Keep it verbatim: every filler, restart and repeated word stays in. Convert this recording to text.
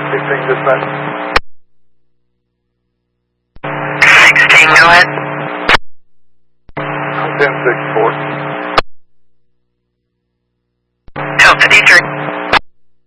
sixteen dispatch. sixteen, go ahead. ten six four. Delta D three.